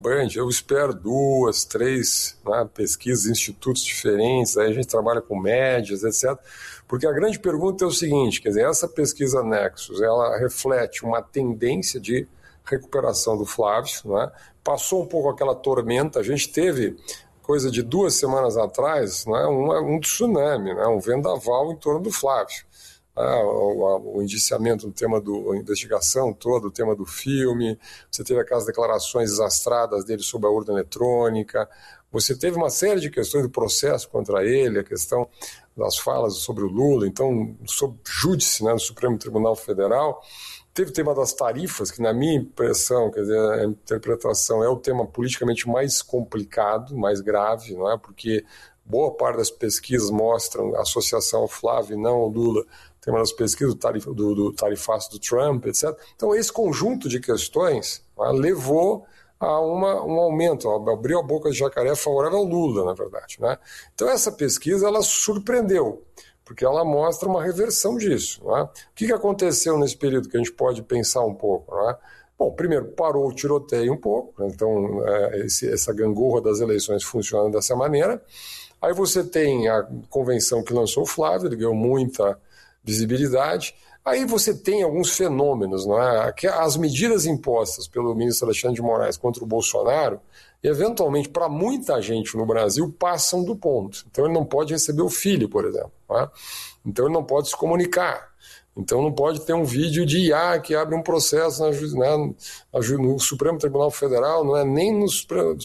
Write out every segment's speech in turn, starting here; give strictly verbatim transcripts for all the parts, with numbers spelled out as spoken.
Eu espero duas, três, né, pesquisas, institutos diferentes, aí a gente trabalha com médias, etcétera. Porque a grande pergunta é o seguinte, quer dizer, essa pesquisa Nexus, ela reflete uma tendência de recuperação do Flávio, né? Passou um pouco aquela tormenta, a gente teve, coisa de duas semanas atrás, né, um, um tsunami, né, um vendaval em torno do Flávio. Ah, o, o indiciamento no tema da investigação toda, o tema do filme, você teve aquelas declarações desastradas dele sobre a urna eletrônica, você teve uma série de questões do processo contra ele, a questão das falas sobre o Lula, então, sobre júdice, né, no Supremo Tribunal Federal, teve o tema das tarifas, que na minha impressão, quer dizer, a interpretação é o tema politicamente mais complicado, mais grave, não é? Porque boa parte das pesquisas mostram a associação ao Flávio e não ao Lula, tema das pesquisas do, tarif, do, do tarifaço do Trump, etcétera. Então, esse conjunto de questões, né, levou a uma, um aumento, abriu a boca de jacaré favorável ao Lula, na verdade, né? Então, essa pesquisa, ela surpreendeu, porque ela mostra uma reversão disso, né? O que, que aconteceu nesse período que a gente pode pensar um pouco, né? Bom, primeiro, parou o tiroteio um pouco, né? Então, é, esse, essa gangorra das eleições funciona dessa maneira. Aí você tem a convenção que lançou o Flávio, ele ganhou muita visibilidade. Aí você tem alguns fenômenos, não é? As medidas impostas pelo ministro Alexandre de Moraes contra o Bolsonaro, eventualmente, para muita gente no Brasil, passam do ponto. Então ele não pode receber o filho, por exemplo. Não é? Então ele não pode se comunicar. Então não pode ter um vídeo de I A que abre um processo na, na, no Supremo Tribunal Federal, não é nem nos...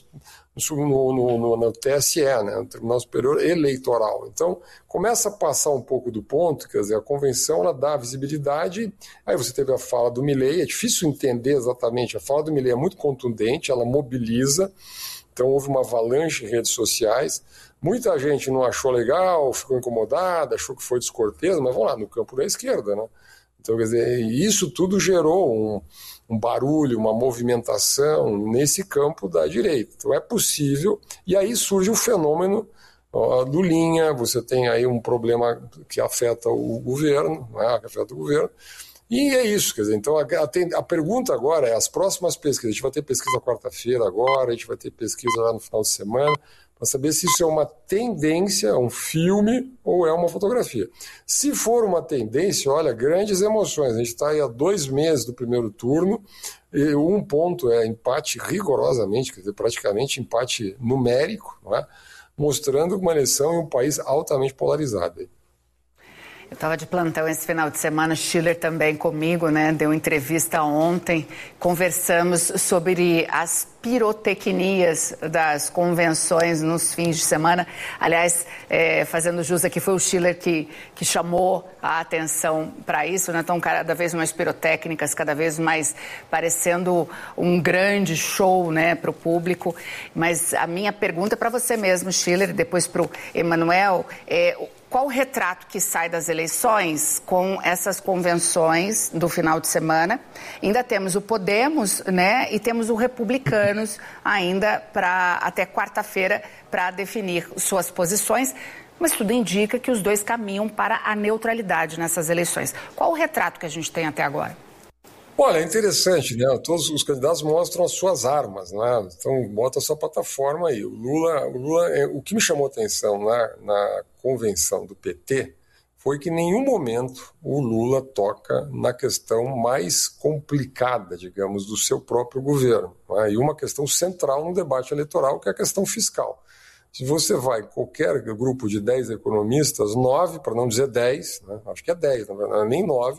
No, no, no, no T S E, né, no Tribunal Superior Eleitoral. Então, começa a passar um pouco do ponto, quer dizer, a convenção ela dá visibilidade, aí você teve a fala do Milei, é difícil entender exatamente, a fala do Milei é muito contundente, ela mobiliza, então houve uma avalanche em redes sociais, muita gente não achou legal, ficou incomodada, achou que foi descortês, mas vamos lá, no campo da esquerda, né? Então, quer dizer, isso tudo gerou um, um barulho, uma movimentação nesse campo da direita. Então, é possível, e aí surge o fenômeno ó, do Linha, você tem aí um problema que afeta o governo, né, que afeta o governo, e é isso, quer dizer, então a, a, a pergunta agora é as próximas pesquisas, a gente vai ter pesquisa quarta-feira agora, a gente vai ter pesquisa lá no final de semana, para saber se isso é uma tendência, um filme ou é uma fotografia. Se for uma tendência, olha, grandes emoções. A gente está aí há dois meses do primeiro turno, e um ponto é empate rigorosamente, quer dizer, praticamente empate numérico, não é? Mostrando uma eleição em um país altamente polarizado. Eu estava de plantão esse final de semana, Schiller também comigo, né? Deu entrevista ontem, conversamos sobre as pirotecnias das convenções nos fins de semana. Aliás, é, fazendo jus aqui, foi o Schiller que, que chamou a atenção para isso, né? Então, cada vez mais pirotécnicas, cada vez mais parecendo um grande show, né, para o público. Mas a minha pergunta para você mesmo, Schiller, depois para o Emanuel, é... qual o retrato que sai das eleições com essas convenções do final de semana? Ainda temos o Podemos, né, e temos o Republicanos ainda para até quarta-feira para definir suas posições, mas tudo indica que os dois caminham para a neutralidade nessas eleições. Qual o retrato que a gente tem até agora? Olha, é interessante, né? Todos os candidatos mostram as suas armas, né? Então, bota a sua plataforma aí. O Lula, o Lula, é, o que me chamou a atenção na, na convenção do P T foi que em nenhum momento o Lula toca na questão mais complicada, digamos, do seu próprio governo, né? E uma questão central no debate eleitoral, que é a questão fiscal. Se você vai, qualquer grupo de dez economistas, nove, para não dizer dez, né? Acho que é dez, na verdade, nem nove,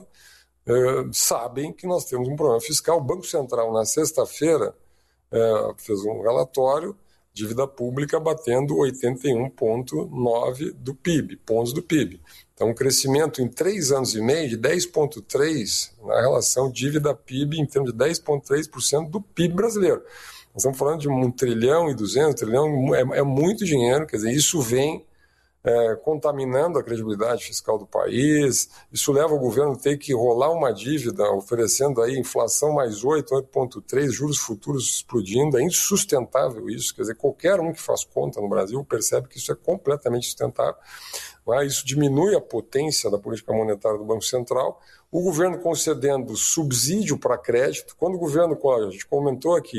Uh, sabem que nós temos um problema fiscal. O Banco Central, na sexta-feira, uh, fez um relatório, dívida pública batendo oitenta e um vírgula nove do P I B, pontos do P I B. Então, um crescimento em três anos e meio de dez vírgula três por cento na relação dívida-P I B, em termos de dez vírgula três por cento do P I B brasileiro. Nós estamos falando de um trilhão e duzentos, trilhão, é, é muito dinheiro, quer dizer, isso vem É, contaminando a credibilidade fiscal do país. Isso leva o governo a ter que rolar uma dívida, oferecendo aí inflação mais oito, oito vírgula três, juros futuros explodindo. É insustentável isso. Quer dizer, qualquer um que faz conta no Brasil percebe que isso é completamente sustentável. Isso diminui a potência da política monetária do Banco Central. O governo concedendo subsídio para crédito. Quando o governo, a gente comentou aqui,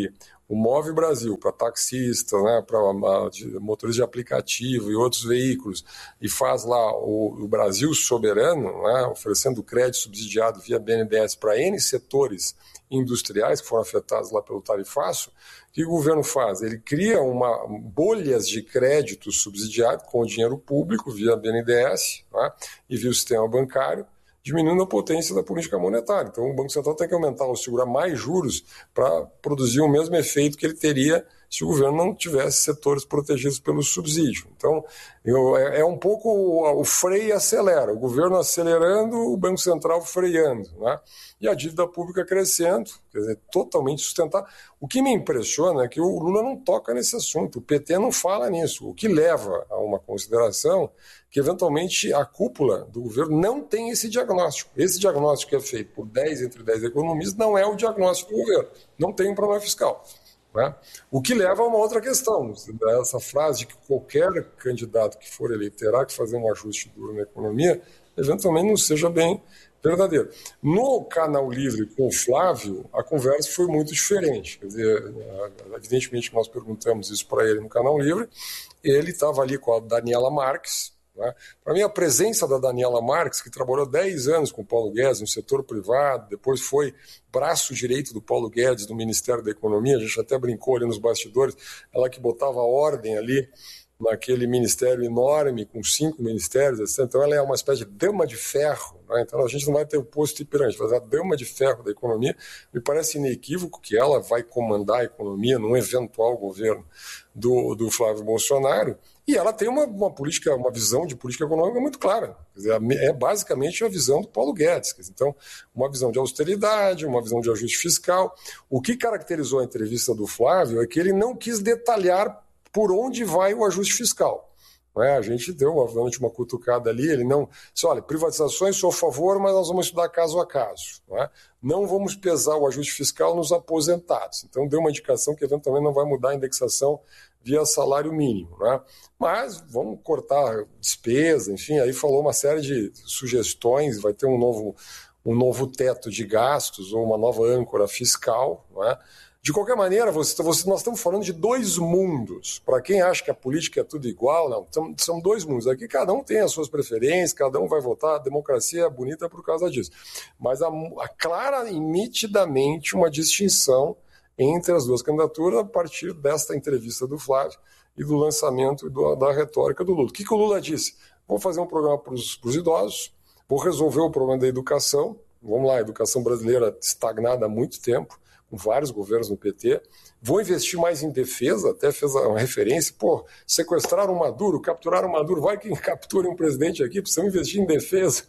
o Move Brasil para taxistas, né, para motoristas de aplicativo e outros veículos, e faz lá o, o Brasil soberano, né, oferecendo crédito subsidiado via B N D E S para N setores industriais que foram afetados lá pelo tarifaço, o que o governo faz? Ele cria uma, bolhas de crédito subsidiado com dinheiro público via B N D E S, né, e via o sistema bancário, diminuindo a potência da política monetária. Então, o Banco Central tem que aumentar ou segurar mais juros para produzir o mesmo efeito que ele teria se o governo não tivesse setores protegidos pelo subsídio. Então, eu, é, é um pouco o, o freio acelera, o governo acelerando, o Banco Central freando, né? E a dívida pública crescendo, quer dizer, totalmente sustentável. O que me impressiona é que o Lula não toca nesse assunto, o P T não fala nisso, o que leva a uma consideração que, eventualmente, a cúpula do governo não tem esse diagnóstico. Esse diagnóstico que é feito por dez entre dez economistas não é o diagnóstico do governo, não tem um problema fiscal. Né? O que leva a uma outra questão, essa frase de que qualquer candidato que for eleito terá que fazer um ajuste duro na economia, eventualmente não seja bem verdadeiro. No Canal Livre com o Flávio, a conversa foi muito diferente. Quer dizer, evidentemente que nós perguntamos isso para ele no Canal Livre, ele estava ali com a Daniela Marques. Né? Para mim, a presença da Daniela Marques, que trabalhou dez anos com o Paulo Guedes no setor privado, depois foi braço direito do Paulo Guedes no Ministério da Economia, a gente até brincou ali nos bastidores, ela que botava ordem ali naquele ministério enorme, com cinco ministérios, etcétera. Então ela é uma espécie de dama de ferro, né? Então a gente não vai ter o posto Ipiranga, mas a dama de ferro da economia. Me parece inequívoco que ela vai comandar a economia num eventual governo do, do Flávio Bolsonaro, e ela tem uma, uma política, uma visão de política econômica muito clara. Quer dizer, é basicamente a visão do Paulo Guedes. Quer dizer, então, uma visão de austeridade, uma visão de ajuste fiscal. O que caracterizou a entrevista do Flávio é que ele não quis detalhar por onde vai o ajuste fiscal. Não é? A gente deu uma, uma cutucada ali, ele não disse, olha, privatizações sou a favor, mas nós vamos estudar caso a caso. Não é? Não vamos pesar o ajuste fiscal nos aposentados. Então deu uma indicação que eventualmente não vai mudar a indexação via salário mínimo. Né? Mas vamos cortar despesa, enfim, aí falou uma série de sugestões, vai ter um novo, um novo teto de gastos ou uma nova âncora fiscal, não é? De qualquer maneira, você, você, nós estamos falando de dois mundos. Para quem acha que a política é tudo igual, não, são, são dois mundos. Aqui cada um tem as suas preferências, cada um vai votar, a democracia é bonita por causa disso. Mas há, há clara e nitidamente uma distinção entre as duas candidaturas a partir desta entrevista do Flávio e do lançamento do, da retórica do Lula. O que, que o Lula disse? Vou fazer um programa para os idosos, vou resolver o problema da educação. Vamos lá, a educação brasileira estagnada há muito tempo, com vários governos no P T, vou investir mais em defesa, até fez uma referência, pô, sequestraram o Maduro, capturaram o Maduro, vai que capturem um presidente aqui, precisamos investir em defesa.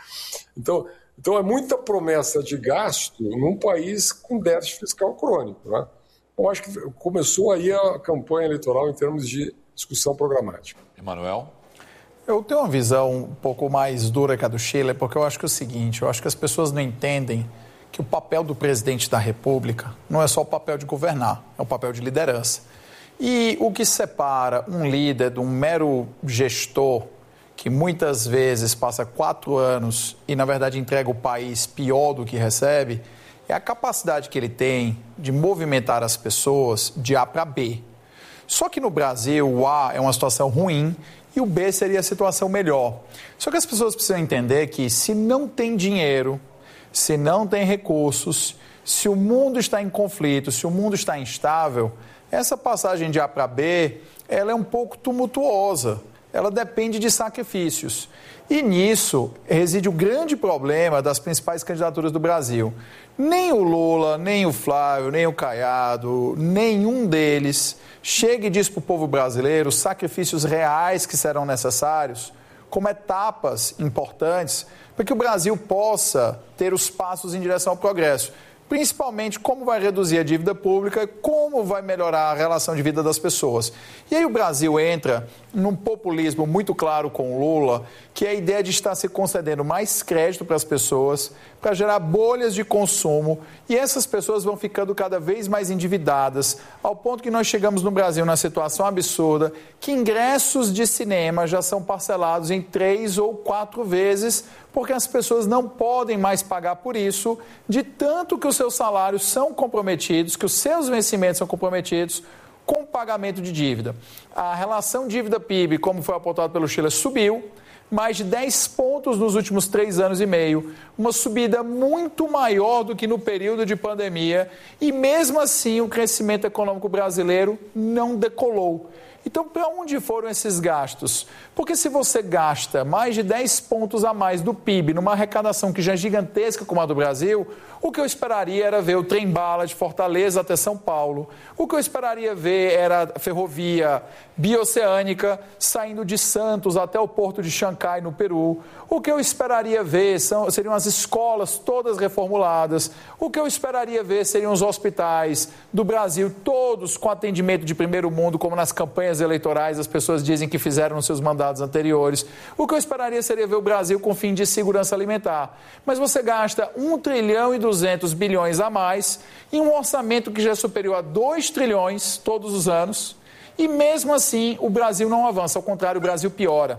Então, então é muita promessa de gasto num país com déficit fiscal crônico. Né? Eu acho que começou aí a campanha eleitoral em termos de discussão programática. Emanuel? Eu tenho uma visão um pouco mais dura que a do Schiller, porque eu acho que é o seguinte, eu acho que as pessoas não entendem que o papel do presidente da República não é só o papel de governar, é o papel de liderança. E o que separa um líder de um mero gestor, que muitas vezes passa quatro anos e, na verdade, entrega o país pior do que recebe, é a capacidade que ele tem de movimentar as pessoas de A para B. Só que no Brasil, o A é uma situação ruim e o B seria a situação melhor. Só que as pessoas precisam entender que, se não tem dinheiro, se não tem recursos, se o mundo está em conflito, se o mundo está instável, essa passagem de A para B, ela é um pouco tumultuosa, ela depende de sacrifícios. E nisso reside o grande problema das principais candidaturas do Brasil. Nem o Lula, nem o Flávio, nem o Caiado, nenhum deles chega e diz para o povo brasileiro os sacrifícios reais que serão necessários como etapas importantes para que o Brasil possa ter os passos em direção ao progresso. Principalmente como vai reduzir a dívida pública, como vai melhorar a relação de vida das pessoas. E aí o Brasil entra num populismo muito claro com o Lula, que é a ideia de estar se concedendo mais crédito para as pessoas, para gerar bolhas de consumo, e essas pessoas vão ficando cada vez mais endividadas, ao ponto que nós chegamos no Brasil na situação absurda que ingressos de cinema já são parcelados em três ou quatro vezes, porque as pessoas não podem mais pagar por isso, de tanto que os os seus salários são comprometidos, que os seus vencimentos são comprometidos com o pagamento de dívida. A relação dívida-P I B, como foi apontado pelo Shiller, subiu mais de dez pontos nos últimos três anos e meio, uma subida muito maior do que no período de pandemia, e mesmo assim o crescimento econômico brasileiro não decolou. Então, para onde foram esses gastos? Porque se você gasta mais de dez pontos a mais do P I B numa arrecadação que já é gigantesca como a do Brasil, o que eu esperaria era ver o trem-bala de Fortaleza até São Paulo. O que eu esperaria ver era a ferrovia bioceânica saindo de Santos até o porto de Xangai, no Peru. O que eu esperaria ver são, seriam as escolas todas reformuladas. O que eu esperaria ver seriam os hospitais do Brasil, todos com atendimento de primeiro mundo, como nas campanhas eleitorais as pessoas dizem que fizeram nos seus mandatos anteriores. O que eu esperaria seria ver o Brasil com fim de segurança alimentar. Mas você gasta um trilhão e duzentos bilhões a mais em um orçamento que já é superior a dois trilhões todos os anos, e mesmo assim o Brasil não avança, ao contrário, o Brasil piora.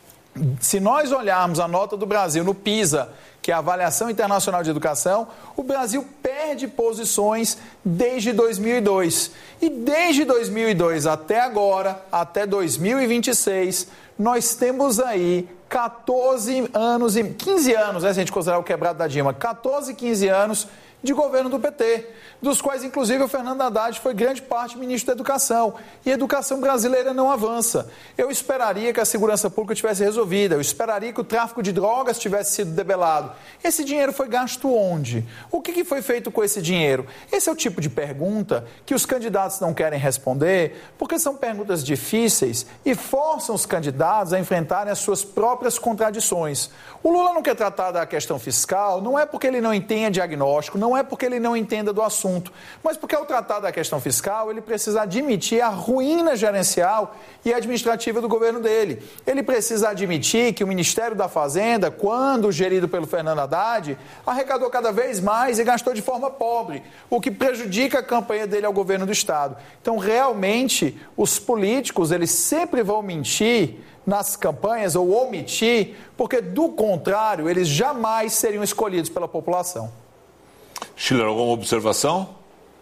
Se nós olharmos a nota do Brasil no PISA, que é a Avaliação Internacional de Educação, o Brasil perde posições desde dois mil e dois. E desde dois mil e dois até agora, até dois mil e vinte e seis, nós temos aí quatorze anos, e quinze anos, né, se a gente considerar o quebrado da Dilma, quatorze, quinze anos de governo do P T, dos quais, inclusive, o Fernando Haddad foi grande parte ministro da Educação. E a educação brasileira não avança. Eu esperaria que a segurança pública tivesse resolvida, eu esperaria que o tráfico de drogas tivesse sido debelado. Esse dinheiro foi gasto onde? O que que foi feito com esse dinheiro? Esse é o tipo de pergunta que os candidatos não querem responder, porque são perguntas difíceis e forçam os candidatos a enfrentarem as suas próprias contradições. O Lula não quer tratar da questão fiscal, não é porque ele não entende diagnóstico, não é porque ele não entenda do assunto, mas porque ao tratar da questão fiscal, ele precisa admitir a ruína gerencial e administrativa do governo dele. Ele precisa admitir que o Ministério da Fazenda, quando gerido pelo Fernando Haddad, arrecadou cada vez mais e gastou de forma pobre, o que prejudica a campanha dele ao governo do Estado. Então, realmente, os políticos, eles sempre vão mentir nas campanhas ou omitir, porque, do contrário, eles jamais seriam escolhidos pela população. Shiller, alguma observação?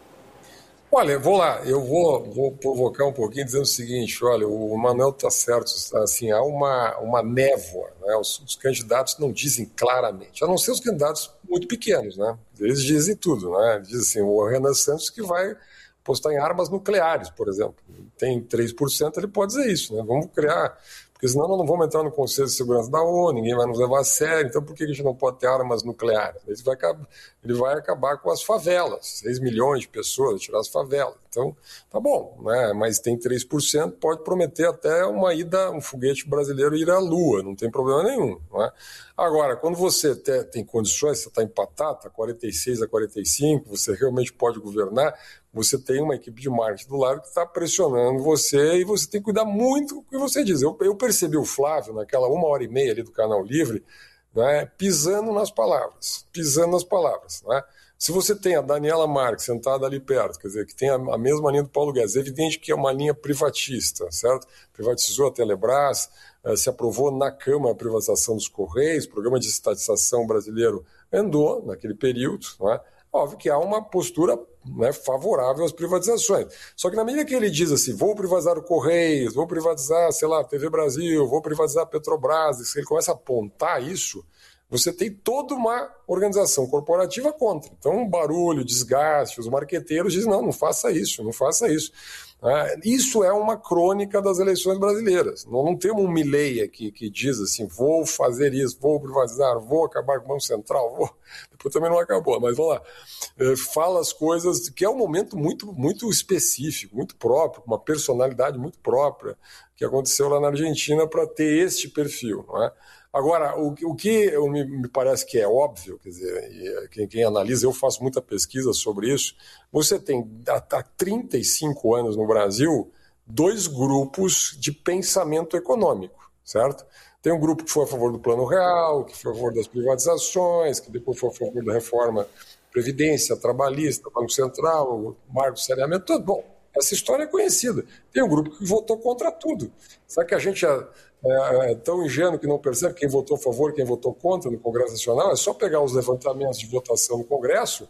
Olha, vou lá, eu vou, vou provocar um pouquinho dizendo o seguinte, olha, o Manuel está certo, assim, há uma, uma névoa, né? os, os candidatos não dizem claramente, a não ser os candidatos muito pequenos, né? Eles dizem tudo, né? Dizem assim, o Renan Santos que vai apostar em armas nucleares, por exemplo, tem três por cento, ele pode dizer isso, né? Vamos criar... Porque senão nós não vamos entrar no Conselho de Segurança da ONU, ninguém vai nos levar a sério, então por que a gente não pode ter armas nucleares? Ele vai acabar, ele vai acabar com as favelas, seis milhões de pessoas, tirar as favelas. Então, tá bom, né? Mas tem três por cento, pode prometer até uma ida, um foguete brasileiro ir à Lua, não tem problema nenhum. Não é? Agora, quando você te, tem condições, você está empatado, está quarenta e seis a quarenta e cinco, você realmente pode governar, você tem uma equipe de marketing do lado que está pressionando você e você tem que cuidar muito do que você diz. Eu, eu percebi o Flávio, naquela uma hora e meia ali do Canal Livre, né, pisando nas palavras, pisando nas palavras. Né? Se você tem a Daniela Marques sentada ali perto, quer dizer, que tem a, a mesma linha do Paulo Guedes, é evidente que é uma linha privatista, certo? Privatizou a Telebrás, eh, se aprovou na Câmara a privatização dos Correios, o programa de estatização brasileiro andou naquele período, não é? Óbvio que há uma postura, né, favorável às privatizações. Só que na medida que ele diz assim, vou privatizar o Correios, vou privatizar, sei lá, a T V Brasil, vou privatizar a Petrobras, se ele começa a apontar isso, você tem toda uma organização corporativa contra. Então, barulho, desgaste, os marqueteiros dizem, não, não faça isso, não faça isso. Ah, isso é uma crônica das eleições brasileiras. Nós não temos um Milei aqui que diz assim, vou fazer isso, vou privatizar, vou acabar com o Banco Central, vou... depois também não acabou, mas vamos lá. É, fala as coisas, que é um momento muito, muito específico, muito próprio, uma personalidade muito própria, que aconteceu lá na Argentina para ter este perfil, não é? Agora, o, o que eu, me, me parece que é óbvio, quer dizer, e quem, quem analisa, eu faço muita pesquisa sobre isso, você tem há, há trinta e cinco anos no Brasil dois grupos de pensamento econômico, certo? Tem um grupo que foi a favor do Plano Real, que foi a favor das privatizações, que depois foi a favor da reforma Previdência, Trabalhista, Banco Central, Marco de Saneamento, tudo bom. Essa história é conhecida. Tem um grupo que votou contra tudo. Sabe que a gente é, é, é tão ingênuo que não percebe quem votou a favor e quem votou contra no Congresso Nacional? É só pegar os levantamentos de votação no Congresso,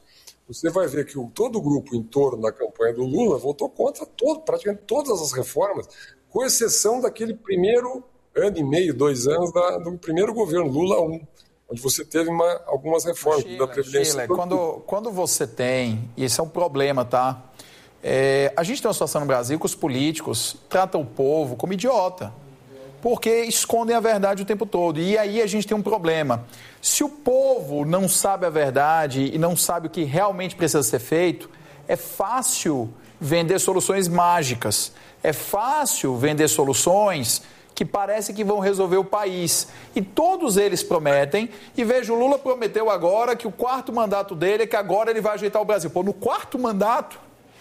você vai ver que o, todo o grupo em torno da campanha do Lula votou contra todo, praticamente todas as reformas, com exceção daquele primeiro ano e meio, dois anos da, do primeiro governo Lula um, onde você teve uma, algumas reformas Sheila, da Previdência. Sheila, quando, quando você tem, e esse é um problema, tá? É, a gente tem uma situação no Brasil que os políticos tratam o povo como idiota, porque escondem a verdade o tempo todo. E aí a gente tem um problema. Se o povo não sabe a verdade e não sabe o que realmente precisa ser feito, é fácil vender soluções mágicas. É fácil vender soluções que parece que vão resolver o país. E todos eles prometem, e veja, o Lula prometeu agora que o quarto mandato dele é que agora ele vai ajeitar o Brasil. Pô, no quarto mandato,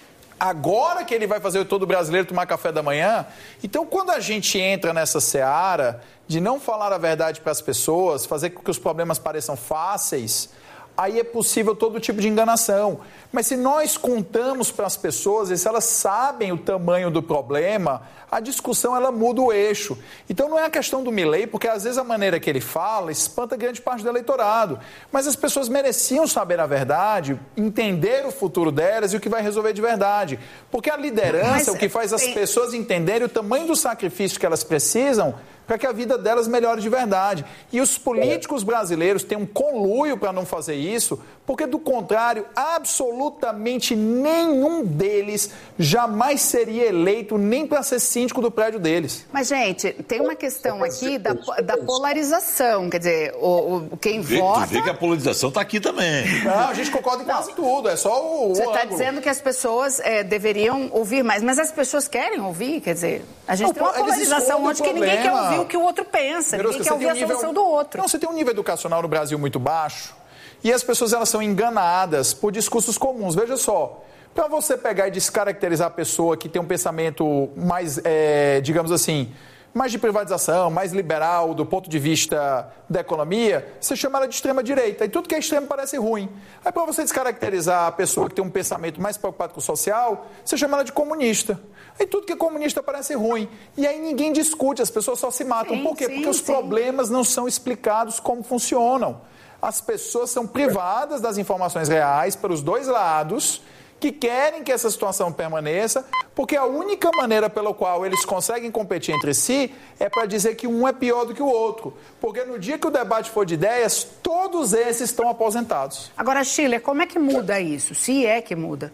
agora que ele vai fazer todo brasileiro tomar café da manhã? Então, quando a gente entra nessa seara de não falar a verdade para as pessoas, fazer com que os problemas pareçam fáceis, aí é possível todo tipo de enganação. Mas se nós contamos para as pessoas e se elas sabem o tamanho do problema, a discussão ela muda o eixo. Então não é a questão do Milei, porque às vezes a maneira que ele fala espanta grande parte do eleitorado. Mas as pessoas mereciam saber a verdade, entender o futuro delas e o que vai resolver de verdade. Porque a liderança é o que faz as pessoas entenderem o tamanho do sacrifício que elas precisam para que a vida delas melhore de verdade. E os políticos brasileiros têm um conluio para não fazer isso, porque, do contrário, absolutamente nenhum deles jamais seria eleito nem para ser síndico do prédio deles. Mas, gente, tem uma questão aqui da, da polarização. Quer dizer, o, o, quem vê, vota... Tu vê que a polarização está aqui também. Não, a gente concorda em quase tudo, é só o, o Você está dizendo que as pessoas é, deveriam ouvir mais, mas as pessoas querem ouvir, quer dizer... A gente não, tem uma polarização onde que ninguém quer ouvir o que o outro pensa, Verusca, ninguém quer ouvir um a nível... solução do outro. Não, você tem um nível educacional no Brasil muito baixo e as pessoas elas são enganadas por discursos comuns. Veja só, para você pegar e descaracterizar a pessoa que tem um pensamento mais, é, digamos assim, mais de privatização, mais liberal do ponto de vista da economia, você chama ela de extrema-direita. E tudo que é extremo parece ruim. Aí, para você descaracterizar a pessoa que tem um pensamento mais preocupado com o social, você chama ela de comunista. Aí tudo que é comunista parece ruim. E aí ninguém discute, as pessoas só se matam. Sim, Por quê? sim, Porque os sim. problemas não são explicados como funcionam. As pessoas são privadas das informações reais pelos dois lados, que querem que essa situação permaneça, porque a única maneira pela qual eles conseguem competir entre si é para dizer que um é pior do que o outro. Porque no dia que o debate for de ideias, todos esses estão aposentados. Agora, Sheila, como é que muda isso? Se é que muda?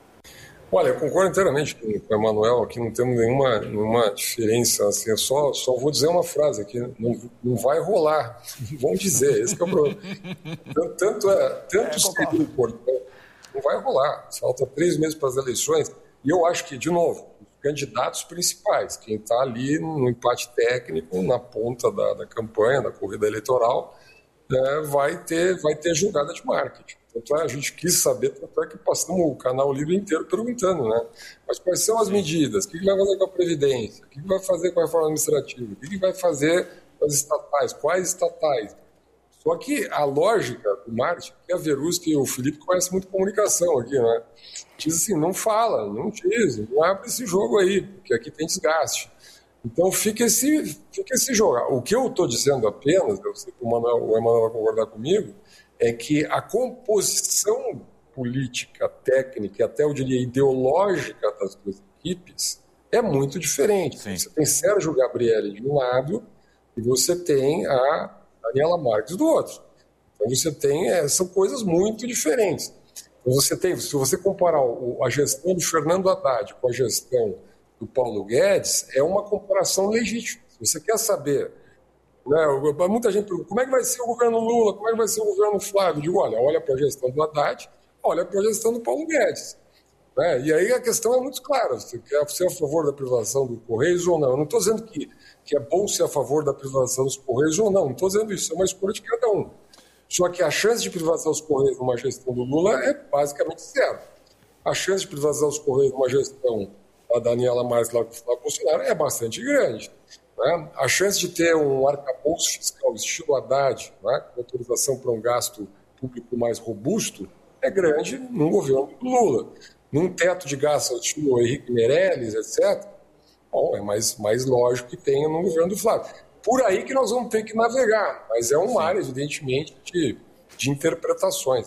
Olha, eu concordo inteiramente com o Emanuel, aqui não temos nenhuma, nenhuma diferença, assim, eu só, só vou dizer uma frase aqui, não, não vai rolar, vão dizer, esse que é o problema. Tanto, tanto, é, tanto é, seria importante, não vai rolar, falta três meses para as eleições, e eu acho que, de novo, os candidatos principais, quem está ali no empate técnico, na ponta da, da campanha, da corrida eleitoral, é, vai ter, vai ter jogada de marketing. Tanto é, a gente quis saber, tanto é que passamos o canal livre inteiro perguntando, né? Mas quais são as medidas? O que vai fazer com a Previdência? O que vai fazer com a reforma administrativa? O que vai fazer com as estatais? Quais estatais? Só que a lógica do marketing, que a Verusca e o Felipe conhecem muito comunicação aqui, né? Diz assim, não fala, não diz, não abre esse jogo aí, porque aqui tem desgaste. Então fica esse, fica esse jogo. O que eu estou dizendo apenas, eu sei que o Emanuel, o Emanuel vai concordar comigo, é que a composição política, técnica e até eu diria ideológica das duas equipes é muito diferente. Sim. Você tem Sérgio Gabrielli de um lado e você tem a Daniela Marques do outro. Então você tem, é, são coisas muito diferentes. Então você tem, se você comparar o, a gestão do Fernando Haddad com a gestão do Paulo Guedes, é uma comparação legítima. Se você quer saber... Né, muita gente pergunta, como é que vai ser o governo Lula, como é que vai ser o governo Flávio? Eu digo, olha, olha para a gestão do Haddad, olha para a gestão do Paulo Guedes. Né? E aí a questão é muito clara, você quer ser a favor da privatização dos Correios ou não? Eu não estou dizendo que, que é bom ser a favor da privatização dos Correios ou não, não estou dizendo isso, é uma escolha de cada um. Só que a chance de privatizar os Correios numa gestão do Lula é basicamente zero. A chance de privatizar os Correios numa gestão da Daniela Marques lá com o Flávio Bolsonaro é bastante grande. Né? A chance de ter um arcabouço fiscal estilo Haddad, né, com autorização para um gasto público mais robusto, é grande no governo do Lula. Num teto de gastos estilo Henrique Meirelles, etcétera, bom, é mais, mais lógico que tenha no governo do Flávio. Por aí que nós vamos ter que navegar, mas é um mar, evidentemente, de, de interpretações aí.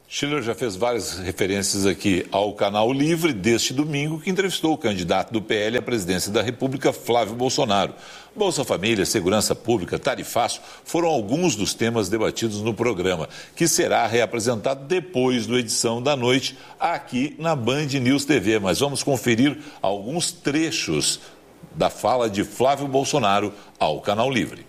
Schiller já fez várias referências aqui ao Canal Livre deste domingo, que entrevistou o candidato do P L à presidência da República, Flávio Bolsonaro. Bolsa Família, segurança pública, tarifaço foram alguns dos temas debatidos no programa, que será reapresentado depois da edição da noite aqui na Band News T V. Mas vamos conferir alguns trechos da fala de Flávio Bolsonaro ao Canal Livre.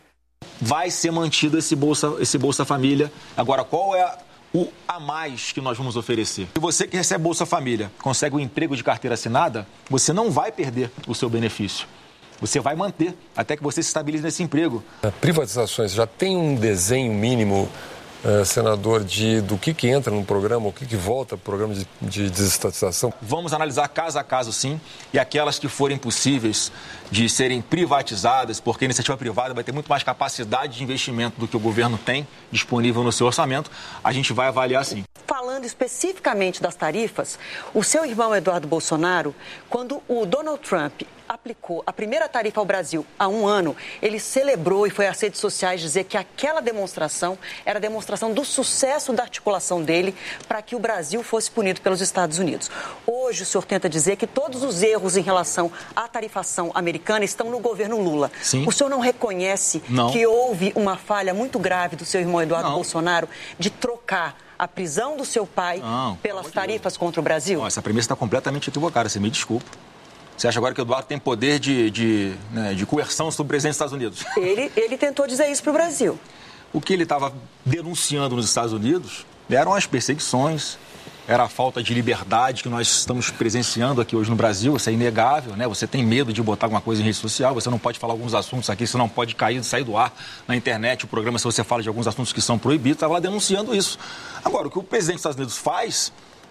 Vai ser mantido esse Bolsa, esse Bolsa Família. Agora, qual é a... o a mais que nós vamos oferecer? Se você que recebe Bolsa Família consegue um emprego de carteira assinada, você não vai perder o seu benefício. Você vai manter até que você se estabilize nesse emprego. Privatizações, já tem um desenho mínimo, uh, senador, de, do que, que entra no programa, o que, que volta para o programa de, de desestatização? Vamos analisar caso a caso, sim, e aquelas que forem possíveis de serem privatizadas, porque a iniciativa privada vai ter muito mais capacidade de investimento do que o governo tem disponível no seu orçamento, a gente vai avaliar sim. Falando especificamente das tarifas, o seu irmão Eduardo Bolsonaro, quando o Donald Trump aplicou a primeira tarifa ao Brasil há um ano, ele celebrou e foi às redes sociais dizer que aquela demonstração era a demonstração do sucesso da articulação dele para que o Brasil fosse punido pelos Estados Unidos. Hoje o senhor tenta dizer que todos os erros em relação à tarifação americana estão no governo Lula. Sim. O senhor não reconhece não. que houve uma falha muito grave do seu irmão Eduardo não. Bolsonaro de trocar a prisão do seu pai não, pelas tarifas contra o Brasil? Não, essa premissa está completamente equivocada, você me desculpa. Você acha agora que o Eduardo tem poder de, de, né, de coerção sobre o presidente dos Estados Unidos? Ele, ele tentou dizer isso para o Brasil. O que ele estava denunciando nos Estados Unidos eram as perseguições, era a falta de liberdade que nós estamos presenciando aqui hoje no Brasil. Isso é inegável, né? Você tem medo de botar alguma coisa em rede social, você não pode falar alguns assuntos aqui, você não pode cair, sair do ar na internet, o programa, se você fala de alguns assuntos que são proibidos, estava lá denunciando isso. Agora, o que o presidente dos Estados Unidos faz,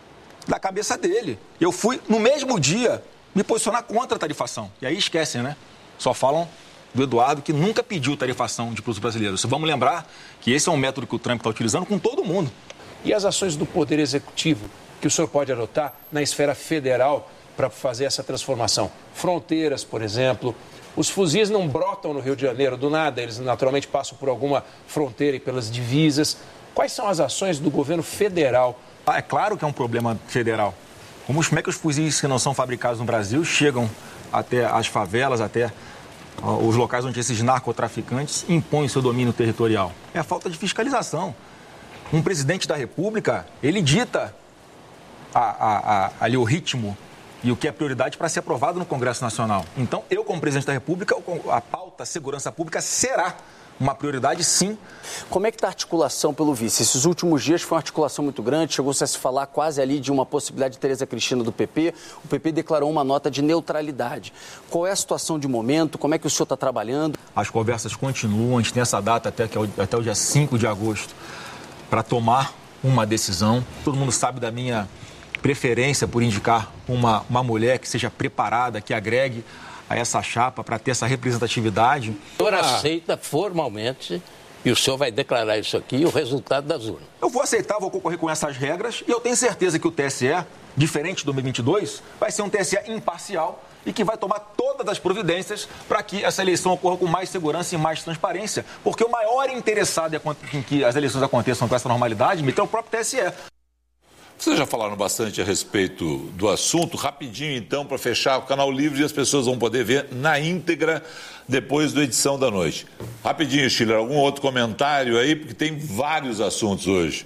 da cabeça dele. Eu fui, no mesmo dia, me posicionar contra a tarifação. E aí esquecem, né? Só falam do Eduardo, que nunca pediu tarifação de produtos brasileiros. Vamos lembrar que esse é um método que o Trump está utilizando com todo mundo. E as ações do Poder Executivo que o senhor pode adotar na esfera federal para fazer essa transformação? Fronteiras, por exemplo. Os fuzis não brotam no Rio de Janeiro do nada, eles naturalmente passam por alguma fronteira e pelas divisas. Quais são as ações do governo federal? Ah, é claro que é um problema federal. Como, como é que os fuzis que não são fabricados no Brasil chegam até as favelas, até uh, os locais onde esses narcotraficantes impõem seu domínio territorial? É a falta de fiscalização. Um presidente da República, ele dita a, a, a, ali o ritmo e o que é prioridade para ser aprovado no Congresso Nacional. Então, eu, como presidente da República, a pauta segurança pública será uma prioridade, sim. Como é que está a articulação pelo vice? Esses últimos dias foi uma articulação muito grande, chegou-se a se falar quase ali de uma possibilidade de Tereza Cristina do P P. O P P declarou uma nota de neutralidade. Qual é a situação de momento? Como é que o senhor está trabalhando? As conversas continuam, a gente tem essa data até, que é o, até o dia cinco de agosto para tomar uma decisão. Todo mundo sabe da minha preferência por indicar uma, uma mulher que seja preparada, que agregue a essa chapa para ter essa representatividade. O senhor aceita formalmente, e o senhor vai declarar isso aqui, o resultado das urnas? Eu vou aceitar, vou concorrer com essas regras e eu tenho certeza que o T S E, diferente de dois mil e vinte e dois, vai ser um T S E imparcial e que vai tomar todas as providências para que essa eleição ocorra com mais segurança e mais transparência. Porque o maior interessado em que as eleições aconteçam com essa normalidade é o próprio T S E. Vocês já falaram bastante a respeito do assunto. Rapidinho, então, para fechar o Canal Livre e as pessoas vão poder ver na íntegra depois da edição da noite. Rapidinho, Schiller, algum outro comentário aí? Porque tem vários assuntos hoje.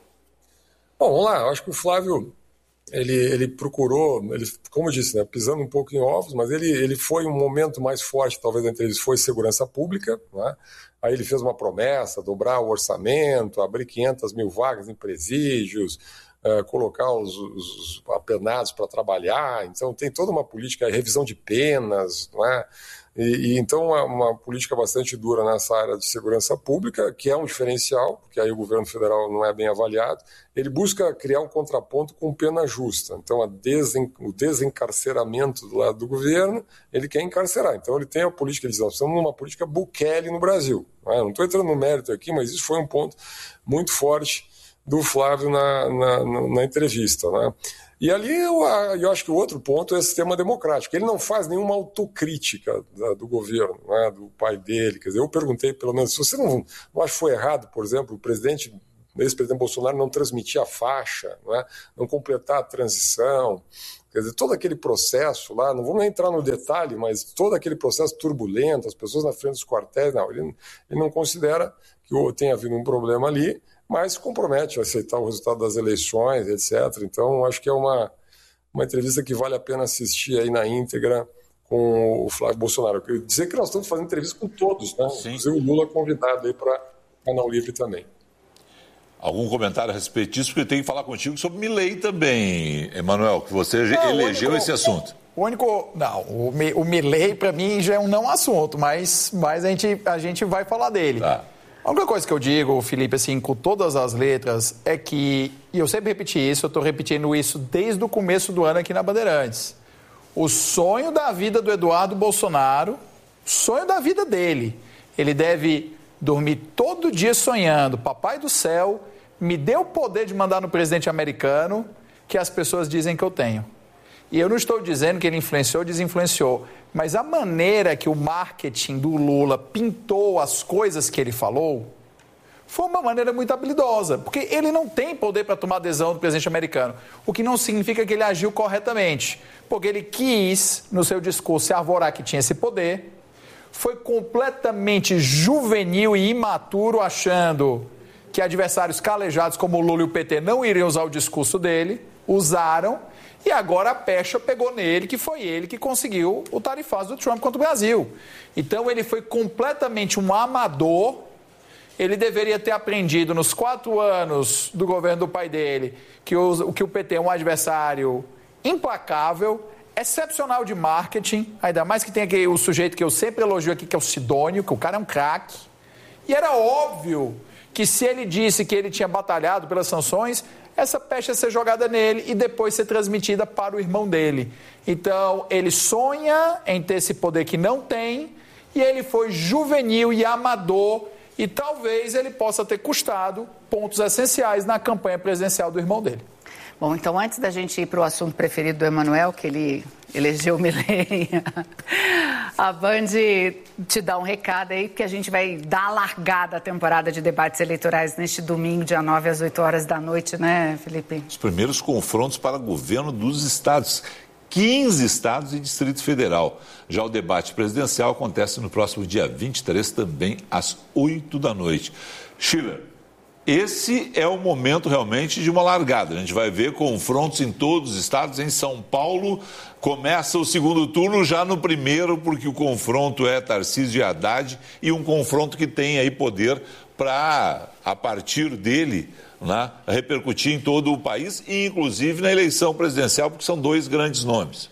Bom, vamos lá. Eu acho que o Flávio, ele, ele procurou, ele, como eu disse, né, pisando um pouco em ovos, mas ele, ele foi um momento mais forte, talvez, da entrevista, foi segurança pública, né? Aí ele fez uma promessa, dobrar o orçamento, abrir quinhentas mil vagas em presídios, Uh, colocar os, os apenados para trabalhar, então tem toda uma política, revisão de penas, não é? E, e então uma, uma política bastante dura nessa área de segurança pública, que é um diferencial, porque aí o governo federal não é bem avaliado. Ele busca criar um contraponto com pena justa, então a desen, o desencarceramento do lado do governo, ele quer encarcerar, então ele tem a política, ele diz, nós estamos numa política Bukele no Brasil, não é? Não estou entrando no mérito aqui, mas isso foi um ponto muito forte do Flávio na, na, na entrevista, né? E ali eu, eu acho que o outro ponto é o sistema democrático. Ele não faz nenhuma autocrítica da, do governo, né, do pai dele. Quer dizer, eu perguntei, pelo menos, se você não, não acha que foi errado, por exemplo, o presidente ex-presidente Bolsonaro não transmitir a faixa, não, é? Não completar a transição, quer dizer, todo aquele processo lá, não vamos entrar no detalhe, mas todo aquele processo turbulento, as pessoas na frente dos quartéis, não, ele, ele não considera que tenha havido um problema ali, mas se compromete a aceitar o resultado das eleições, etcétera. Então, acho que é uma, uma entrevista que vale a pena assistir aí na íntegra com o Flávio Bolsonaro. Eu queria dizer que nós estamos fazendo entrevista com todos, né? Sim. Inclusive o Lula convidado aí para o Canal Livre também. Algum comentário a respeito disso? Porque tem que falar contigo sobre Milei também, Emanuel, que você não, elegeu único, esse assunto. O único... Não, o, o Milei, para mim, já é um não assunto, mas, mas a, gente, a gente vai falar dele. Tá. A única coisa que eu digo, Felipe, assim, com todas as letras, é que, e eu sempre repeti isso, eu estou repetindo isso desde o começo do ano aqui na Bandeirantes, o sonho da vida do Eduardo Bolsonaro, sonho da vida dele, ele deve dormir todo dia sonhando, papai do céu, me dê o poder de mandar no presidente americano que as pessoas dizem que eu tenho. E eu não estou dizendo que ele influenciou ou desinfluenciou, mas a maneira que o marketing do Lula pintou as coisas que ele falou foi uma maneira muito habilidosa, porque ele não tem poder para tomar adesão do presidente americano, o que não significa que ele agiu corretamente, porque ele quis, no seu discurso, se arvorar que tinha esse poder, foi completamente juvenil e imaturo, achando que adversários calejados como o Lula e o P T não iriam usar o discurso dele, usaram, e agora a pecha pegou nele, que foi ele que conseguiu o tarifaço do Trump contra o Brasil. Então ele foi completamente um amador, ele deveria ter aprendido nos quatro anos do governo do pai dele que o, que o P T é um adversário implacável, excepcional de marketing, ainda mais que tem aquele, o sujeito que eu sempre elogio aqui, que é o Sidônio, que o cara é um craque, e era óbvio que se ele disse que ele tinha batalhado pelas sanções, essa pecha ia ser jogada nele e depois ser transmitida para o irmão dele. Então, ele sonha em ter esse poder que não tem, e ele foi juvenil e amador, e talvez ele possa ter custado pontos essenciais na campanha presidencial do irmão dele. Bom, então antes da gente ir para o assunto preferido do Emanuel, que ele elegeu o Milei, a Band te dá um recado aí, que a gente vai dar a largada à temporada de debates eleitorais neste domingo, dia nove, às oito horas da noite, né, Felipe? Os primeiros confrontos para governo dos estados, quinze estados e Distrito Federal. Já o debate presidencial acontece no próximo dia vinte e três, também às oito da noite. Schiller, esse é o momento realmente de uma largada. A gente vai ver confrontos em todos os estados. Em São Paulo, começa o segundo turno já no primeiro, porque o confronto é Tarcísio e Haddad, e um confronto que tem aí poder para, a partir dele, né, repercutir em todo o país, e inclusive na eleição presidencial, porque são dois grandes nomes.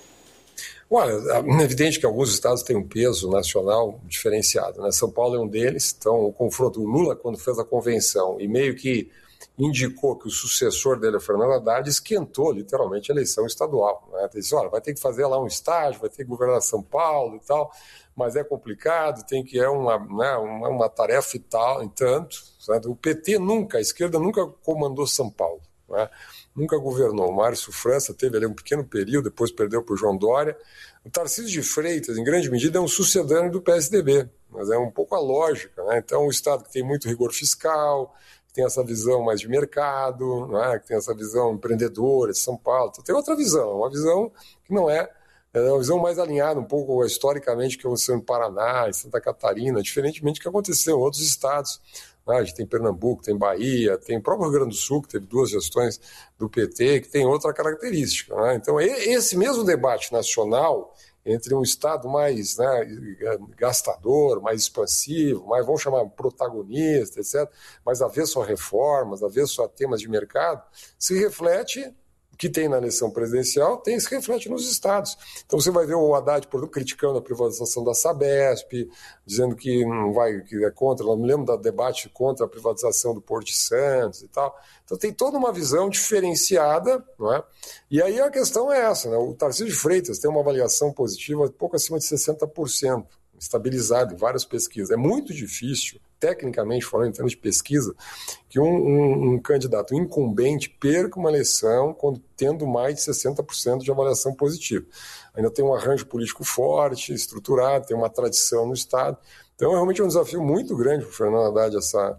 Olha, é evidente que alguns estados têm um peso nacional diferenciado, né? São Paulo é um deles, então o confronto do Lula, quando fez a convenção e meio que indicou que o sucessor dele, Fernando Haddad, esquentou literalmente a eleição estadual, né? Ele disse, olha, vai ter que fazer lá um estágio, vai ter que governar São Paulo e tal, mas é complicado, tem que é uma, né, uma, uma tarefa e tal, e tanto. Sabe? O P T nunca, a esquerda nunca comandou São Paulo, né? Nunca governou. O Márcio França teve ali um pequeno período, depois perdeu para o João Dória. O Tarcísio de Freitas, em grande medida, é um sucedâneo do P S D B, mas é um pouco a lógica, né? Então, um estado que tem muito rigor fiscal, que tem essa visão mais de mercado, né? Que tem essa visão empreendedora de São Paulo, então, tem outra visão, uma visão que não é, é uma visão mais alinhada um pouco historicamente que aconteceu em Paraná, em Santa Catarina, diferentemente do que aconteceu em outros estados. Ah, a gente tem Pernambuco, tem Bahia, tem o próprio Rio Grande do Sul, que teve duas gestões do P T, que tem outra característica, né? Então, esse mesmo debate nacional entre um Estado mais, né, gastador, mais expansivo, mais, vamos chamar, protagonista, etcétera, mais avesso a reformas, avesso a temas de mercado, se reflete... que tem na eleição presidencial, tem, se reflete nos estados. Então você vai ver o Haddad, por exemplo, criticando a privatização da Sabesp, dizendo que não vai, que é contra, não me lembro do debate contra a privatização do Porto de Santos e tal. Então tem toda uma visão diferenciada, não é? E aí a questão é essa, né? O Tarcísio de Freitas tem uma avaliação positiva pouco acima de sessenta por cento, estabilizado em várias pesquisas. É muito difícil, tecnicamente falando, em termos de pesquisa, que um, um, um candidato incumbente perca uma eleição quando tendo mais de sessenta por cento de avaliação positiva. Ainda tem um arranjo político forte, estruturado, tem uma tradição no Estado. Então, realmente é um desafio muito grande para o Fernando Haddad essa,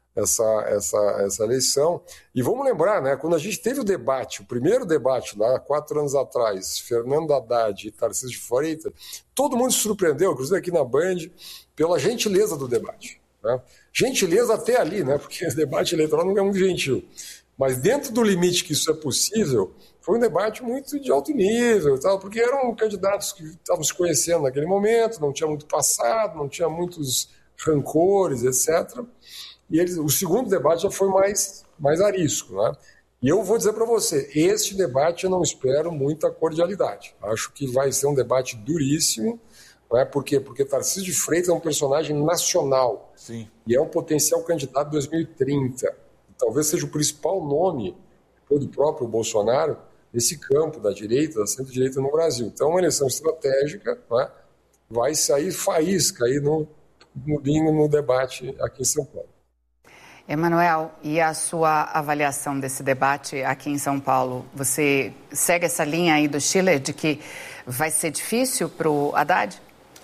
essa, essa, essa eleição. E vamos lembrar, né, quando a gente teve o debate, o primeiro debate, lá quatro anos atrás, Fernando Haddad e Tarcísio de Freitas, todo mundo se surpreendeu, inclusive aqui na Band, pela gentileza do debate. Né? Gentileza até ali, né, porque o debate eleitoral não é muito gentil. Mas dentro do limite que isso é possível, foi um debate muito de alto nível, e tal, porque eram candidatos que estavam se conhecendo naquele momento, não tinha muito passado, não tinha muitos rancores, etcétera. E eles, o segundo debate já foi mais, mais arisco. Né? E eu vou dizer para você, este debate eu não espero muita cordialidade. Acho que vai ser um debate duríssimo. Não é? Por quê? Porque Tarcísio de Freitas é um personagem nacional. Sim. E é um potencial candidato em dois mil e trinta. Talvez seja o principal nome do próprio Bolsonaro nesse campo da direita, da centro-direita no Brasil. Então, é uma eleição estratégica, né? Vai sair faísca aí no, no, no debate aqui em São Paulo. Emanuel, e a sua avaliação desse debate aqui em São Paulo? Você segue essa linha aí do Schiller de que vai ser difícil para o Haddad?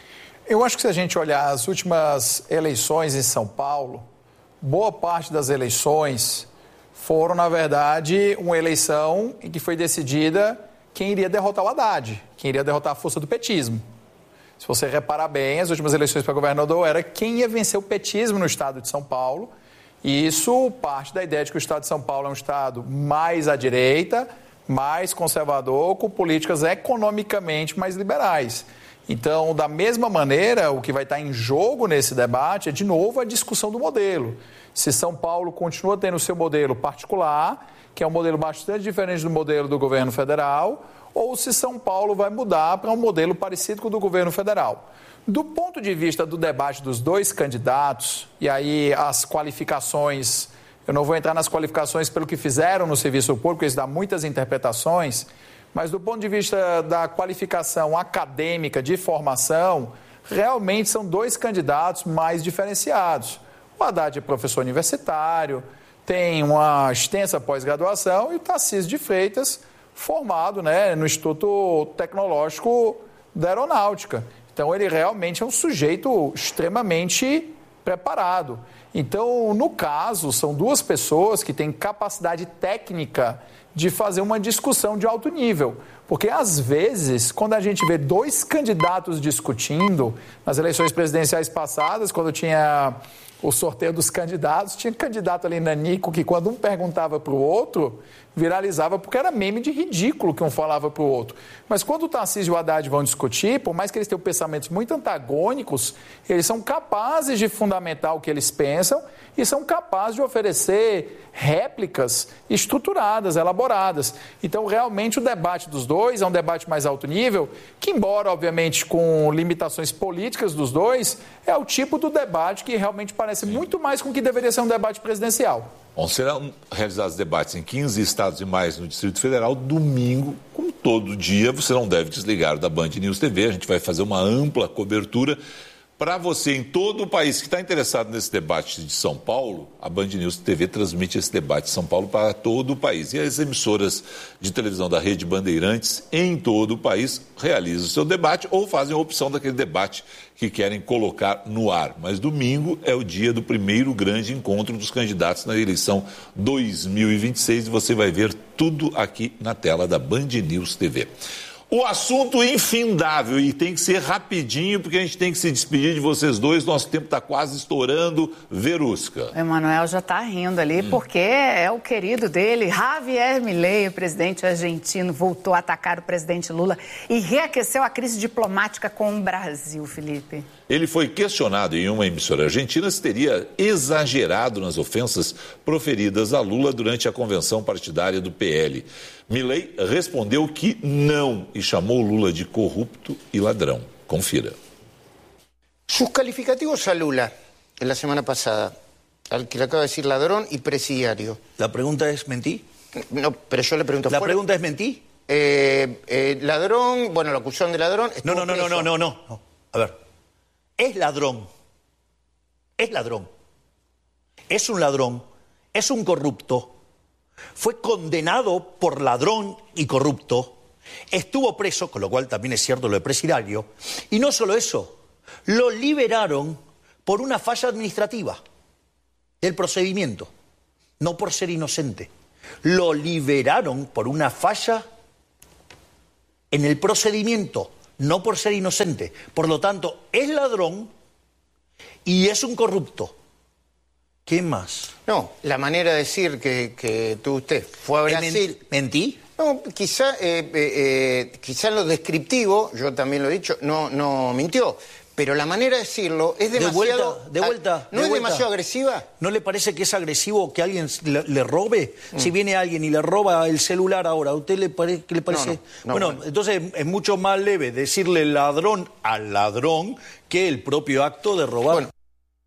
Eu acho que se a gente olhar as últimas eleições em São Paulo, boa parte das eleições foram, na verdade, uma eleição em que foi decidida quem iria derrotar o Haddad, quem iria derrotar a força do petismo. Se você reparar bem, as últimas eleições para governador era quem ia vencer o petismo no estado de São Paulo, e isso parte da ideia de que o estado de São Paulo é um estado mais à direita, mais conservador, com políticas economicamente mais liberais. Então, da mesma maneira, o que vai estar em jogo nesse debate é, de novo, a discussão do modelo. Se São Paulo continua tendo o seu modelo particular, que é um modelo bastante diferente do modelo do governo federal, ou se São Paulo vai mudar para um modelo parecido com o do governo federal. Do ponto de vista do debate dos dois candidatos, e aí as qualificações, eu não vou entrar nas qualificações pelo que fizeram no serviço público, isso dá muitas interpretações, mas do ponto de vista da qualificação acadêmica de formação, realmente são dois candidatos mais diferenciados. O Haddad é professor universitário, tem uma extensa pós-graduação, e o Tarcísio de Freitas, formado, né, no Instituto Tecnológico da Aeronáutica. Então, ele realmente é um sujeito extremamente preparado. Então, no caso, são duas pessoas que têm capacidade técnica de fazer uma discussão de alto nível. Porque, às vezes, quando a gente vê dois candidatos discutindo, nas eleições presidenciais passadas, quando tinha o sorteio dos candidatos, tinha candidato ali nanico que, quando um perguntava para o outro, viralizava porque era meme de ridículo que um falava para o outro. Mas quando o Tarcísio e o Haddad vão discutir, por mais que eles tenham pensamentos muito antagônicos, eles são capazes de fundamentar o que eles pensam e são capazes de oferecer réplicas estruturadas, elaboradas. Então, realmente, o debate dos dois é um debate mais alto nível, que, embora, obviamente, com limitações políticas dos dois, é o tipo do debate que realmente parece muito mais com o que deveria ser um debate presidencial. Bom, serão realizados debates em quinze estados e mais no Distrito Federal, domingo, como todo dia. Você não deve desligar da Band News T V, a gente vai fazer uma ampla cobertura. Para você, em todo o país que está interessado nesse debate de São Paulo, a Band News T V transmite esse debate de São Paulo para todo o país. E as emissoras de televisão da Rede Bandeirantes, em todo o país, realizam o seu debate ou fazem a opção daquele debate que querem colocar no ar. Mas domingo é o dia do primeiro grande encontro dos candidatos na eleição dois mil e vinte e seis e você vai ver tudo aqui na tela da Band News T V. O assunto infindável, e tem que ser rapidinho, porque a gente tem que se despedir de vocês dois, nosso tempo está quase estourando. Verusca. O Emanuel já está rindo ali, hum. porque é o querido dele, Javier Milei, o presidente argentino, voltou a atacar o presidente Lula e reaqueceu a crise diplomática com o Brasil, Felipe. Ele foi questionado em uma emissora argentina se teria exagerado nas ofensas proferidas a Lula durante a convenção partidária do P L. Milei respondeu que não e chamou Lula de corrupto e ladrão. Confira. Sus calificativos a Lula en la semana pasada, al que le acaba de decir ladrón y presidiario. La pregunta es ¿mentí? No, pero yo le pregunto... ¿La fuera, pregunta es mentí? Eh, eh, ladrón, bueno, la acusación de ladrón... No, no, no, no, no, no, no, no. A ver. Es ladrón, es ladrón, es un ladrón, es un corrupto, fue condenado por ladrón y corrupto, estuvo preso, con lo cual también es cierto lo de presidiario, y no solo eso, lo liberaron por una falla administrativa. del procedimiento, no por ser inocente. Lo liberaron por una falla en el procedimiento, no por ser inocente. Por lo tanto, es ladrón y es un corrupto. ¿Qué más? No, la manera de decir que, que tú usted fue a Brasil... ¿Mentí? No, quizá, eh, eh, eh, quizá en lo descriptivo, yo también lo he dicho, no, no mintió. Pero la manera de decirlo es demasiado... De vuelta, de vuelta. ¿No de es vuelta. demasiado agresiva? ¿No le parece que es agresivo que alguien le, le robe? Mm. Si viene alguien y le roba el celular ahora, ¿a usted le, pare, qué le parece? No, no, no, bueno, bueno, entonces es mucho más leve decirle ladrón al ladrón que el propio acto de robar. Bueno.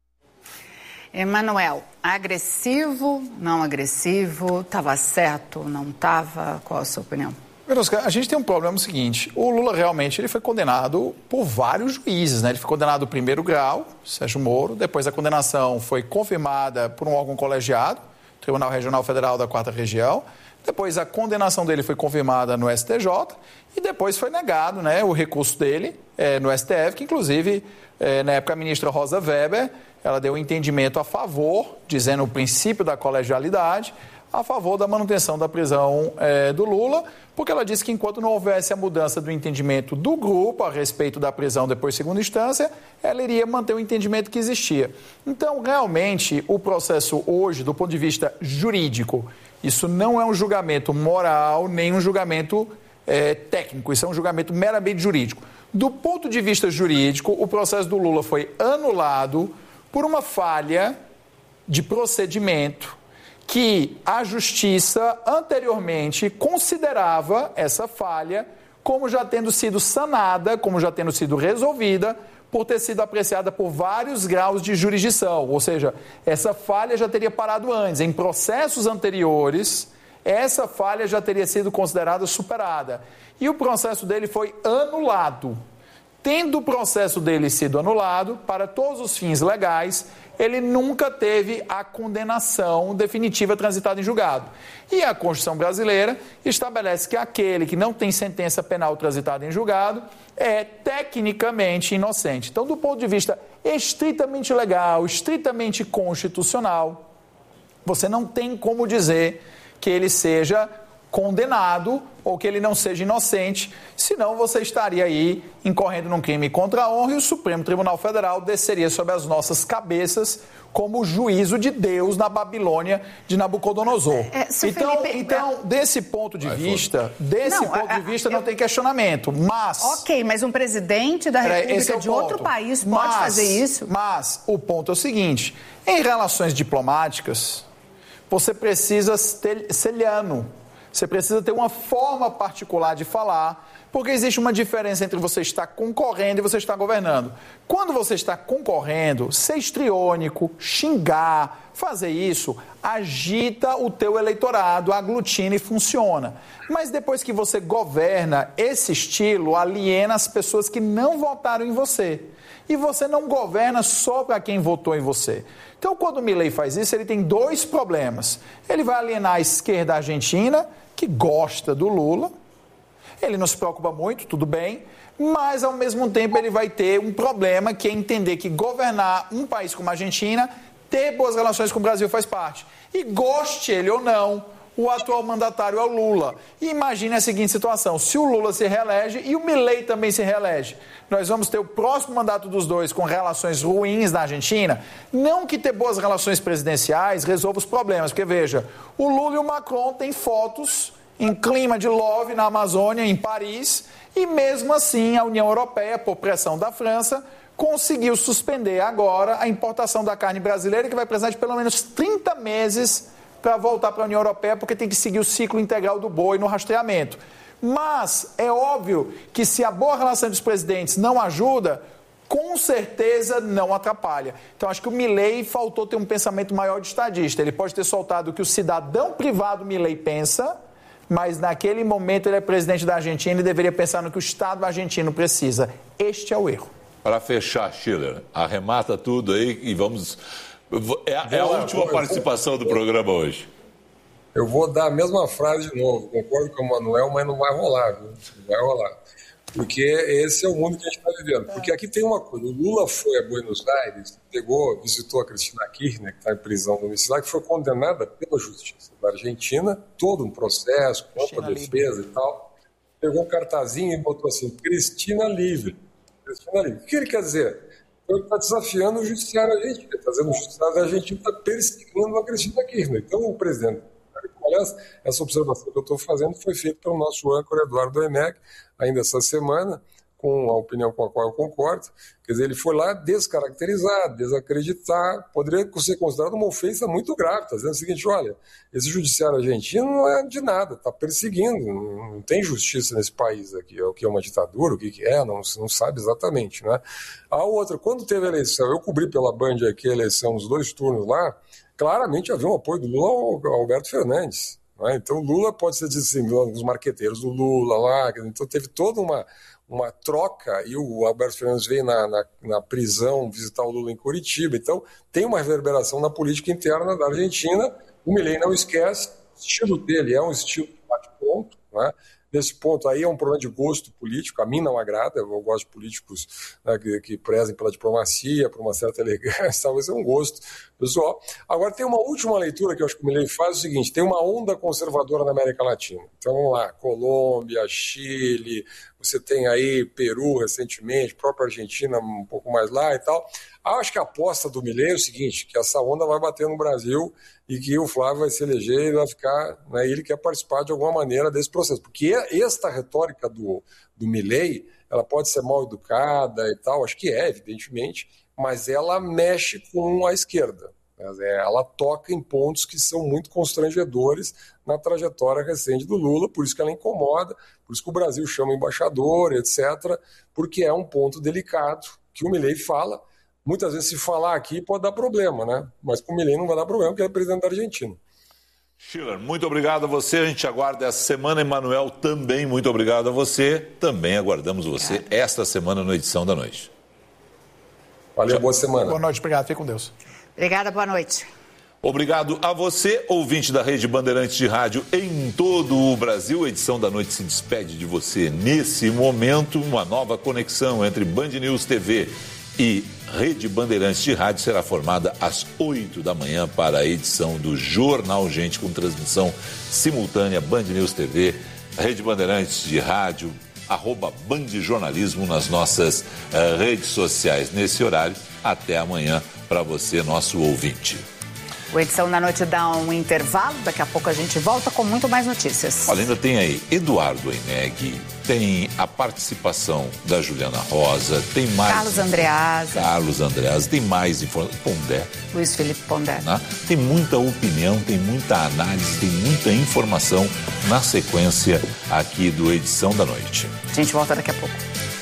Emanuel, agressivo, não agressivo, estava certo, não estava? Qual a sua opinião? A gente tem um problema seguinte, o Lula realmente ele foi condenado por vários juízes, né? Ele foi condenado no primeiro grau, Sérgio Moro, depois a condenação foi confirmada por um órgão colegiado, Tribunal Regional Federal da Quarta Região, depois a condenação dele foi confirmada no S T J e depois foi negado, né, o recurso dele é, no S T F, que inclusive, é, na época a ministra Rosa Weber, ela deu um entendimento a favor, dizendo o princípio da colegialidade, a favor da manutenção da prisão é, do Lula, porque ela disse que enquanto não houvesse a mudança do entendimento do grupo a respeito da prisão depois de segunda instância, ela iria manter o entendimento que existia. Então, realmente, o processo hoje, do ponto de vista jurídico, isso não é um julgamento moral, nem um julgamento é, técnico, isso é um julgamento meramente jurídico. Do ponto de vista jurídico, o processo do Lula foi anulado por uma falha de procedimento que a Justiça anteriormente considerava essa falha como já tendo sido sanada, como já tendo sido resolvida, por ter sido apreciada por vários graus de jurisdição. Ou seja, essa falha já teria parado antes. Em processos anteriores, essa falha já teria sido considerada superada. E o processo dele foi anulado. Tendo o processo dele sido anulado, para todos os fins legais, ele nunca teve a condenação definitiva transitada em julgado. E a Constituição brasileira estabelece que aquele que não tem sentença penal transitada em julgado é tecnicamente inocente. Então, do ponto de vista estritamente legal, estritamente constitucional, você não tem como dizer que ele seja condenado ou que ele não seja inocente, senão você estaria aí incorrendo num crime contra a honra e o Supremo Tribunal Federal desceria sobre as nossas cabeças como o juízo de Deus na Babilônia de Nabucodonosor. É, então, Felipe, então, desse ponto de Vai, vista, desse não, ponto a, de vista, eu... não tem questionamento, mas... Ok, mas um presidente da República é de ponto. outro país pode mas, fazer isso? Mas o ponto é o seguinte, em relações diplomáticas, você precisa ser, ser liano. Você precisa ter uma forma particular de falar, porque existe uma diferença entre você estar concorrendo e você estar governando. Quando você está concorrendo, ser histriônico, xingar, fazer isso, agita o teu eleitorado, aglutina e funciona. Mas depois que você governa, esse estilo aliena as pessoas que não votaram em você. E você não governa só para quem votou em você. Então, quando o Milei faz isso, ele tem dois problemas. Ele vai alienar a esquerda argentina, que gosta do Lula. Ele não se preocupa muito, tudo bem. Mas, ao mesmo tempo, ele vai ter um problema, que é entender que governar um país como a Argentina, ter boas relações com o Brasil faz parte. E goste ele ou não, o atual mandatário é o Lula. E imagine a seguinte situação, se o Lula se reelege e o Milei também se reelege, nós vamos ter o próximo mandato dos dois com relações ruins na Argentina? Não que ter boas relações presidenciais resolva os problemas, porque veja, o Lula e o Macron têm fotos em clima de love na Amazônia, em Paris, e mesmo assim a União Europeia, por pressão da França, conseguiu suspender agora a importação da carne brasileira, que vai precisar de pelo menos trinta meses para voltar para a União Europeia, porque tem que seguir o ciclo integral do boi no rastreamento. Mas é óbvio que se a boa relação dos presidentes não ajuda, com certeza não atrapalha. Então acho que o Milei faltou ter um pensamento maior de estadista. Ele pode ter soltado o que o cidadão privado Milei pensa, mas naquele momento ele é presidente da Argentina e deveria pensar no que o Estado argentino precisa. Este é o erro. Para fechar, Schiller, arremata tudo aí e vamos... É a, é a última participação do programa hoje. Eu vou dar a mesma frase de novo. Concordo com o Manuel, mas não vai rolar. Viu? Não vai rolar. Porque esse é o mundo que a gente está vivendo. Porque aqui tem uma coisa, o Lula foi a Buenos Aires, pegou, visitou a Cristina Kirchner, que está em prisão domiciliar, que foi condenada pela justiça da Argentina, todo um processo, com ampla defesa e tal. Pegou um cartazinho e botou assim, Cristina livre. Cristina livre. O que ele quer dizer? Ele está desafiando o judiciário argentino, está dizendo que o judiciário argentino está perseguindo a Cristina Kirchner. Então, o presidente... Aliás, essa observação que eu estou fazendo foi feita pelo nosso âncora Eduardo Domenech, ainda essa semana, com a opinião com a qual eu concordo. Quer dizer, ele foi lá descaracterizar, desacreditar, poderia ser considerado uma ofensa muito grave. Está dizendo o seguinte, olha, esse judiciário argentino não é de nada, está perseguindo, não tem justiça nesse país aqui. O que é uma ditadura, o que é, não, não sabe exatamente. Né? A outra, quando teve a eleição, eu cobri pela Band aqui a eleição, os dois turnos lá, claramente havia um apoio do Lula ao Alberto Fernandes. Né? Então o Lula pode ser assim, os marqueteiros do Lula lá, então teve toda uma, uma troca, e o Alberto Fernandes veio na, na, na prisão visitar o Lula em Curitiba, então tem uma reverberação na política interna da Argentina. O Milei não esquece, o estilo dele é um estilo de bate-ponto, né? Nesse ponto aí é um problema de gosto político, a mim não agrada, eu gosto de políticos, né, que, que prezem pela diplomacia, por uma certa elegância, talvez é um gosto pessoal. Agora tem uma última leitura que eu acho que o Milei faz, é o seguinte, tem uma onda conservadora na América Latina. Então vamos lá, Colômbia, Chile, você tem aí Peru recentemente, própria Argentina um pouco mais lá e tal. Acho que a aposta do Milei é o seguinte, que essa onda vai bater no Brasil e que o Flávio vai se eleger e vai ficar, né, ele quer participar de alguma maneira desse processo. Porque esta retórica do, do Milei, ela pode ser mal educada e tal, acho que é, evidentemente, mas ela mexe com a esquerda. Ela toca em pontos que são muito constrangedores na trajetória recente do Lula, por isso que ela incomoda, por isso que o Brasil chama o embaixador, etcétera, porque é um ponto delicado que o Milei fala. Muitas vezes se falar aqui pode dar problema, né? Mas com o Milei não vai dar problema, porque ele é presidente da Argentina. Schiller, muito obrigado a você. A gente aguarda essa semana. Emanuel, também muito obrigado a você. Também aguardamos você obrigado. Esta semana no Edição da Noite. Valeu, Tchau. Boa semana. Boa noite, obrigado. Fique com Deus. Obrigada, boa noite. Obrigado a você, ouvinte da Rede Bandeirantes de Rádio em todo o Brasil. A Edição da Noite se despede de você nesse momento. Uma nova conexão entre Band News T V e Rede Bandeirantes de Rádio será formada às oito da manhã para a edição do Jornal Gente, com transmissão simultânea Band News T V, Rede Bandeirantes de Rádio, arroba Band Jornalismo nas nossas uh, redes sociais. Nesse horário, até amanhã para você, nosso ouvinte. O Edição da Noite dá um intervalo, daqui a pouco a gente volta com muito mais notícias. Olha, ainda tem aí Eduardo Eneg, tem a participação da Juliana Rosa, tem mais... Carlos Andreasa. Carlos Andreasa, tem mais informação, Pondé. Luiz Felipe Pondé. Né? Tem muita opinião, tem muita análise, tem muita informação na sequência aqui do Edição da Noite. A gente volta daqui a pouco.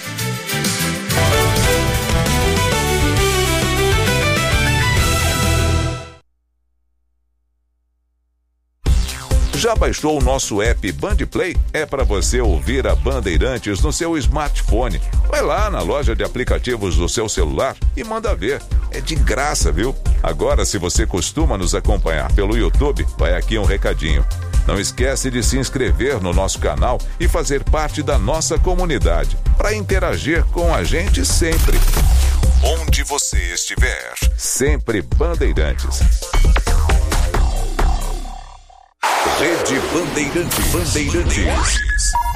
Já baixou o nosso app Bandplay? É para você ouvir a Bandeirantes no seu smartphone. Vai lá na loja de aplicativos do seu celular e manda ver. É de graça, viu? Agora, se você costuma nos acompanhar pelo YouTube, vai aqui um recadinho. Não esquece de se inscrever no nosso canal e fazer parte da nossa comunidade, para interagir com a gente sempre. Onde você estiver, sempre Bandeirantes. Rede Bandeirantes. Bandeirantes.